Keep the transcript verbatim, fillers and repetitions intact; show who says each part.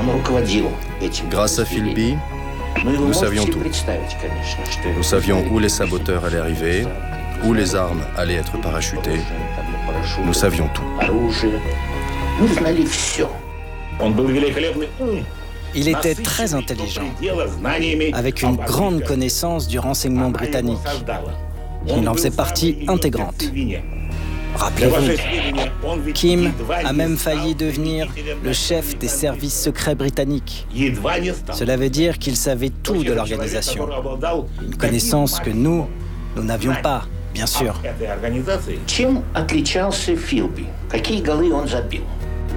Speaker 1: Grâce à Philby, nous savions tout. Nous savions où les saboteurs allaient arriver, où les armes allaient être parachutées. Nous savions tout.
Speaker 2: Il était très intelligent, avec une grande connaissance du renseignement britannique. Il en faisait partie intégrante. Rappelez-vous, Kim a même failli devenir le chef des services secrets britanniques. Cela veut dire qu'il savait tout de l'organisation. Une connaissance que nous, nous n'avions pas, bien sûr.
Speaker 3: Чем отличался Филби? Какие голы он забил?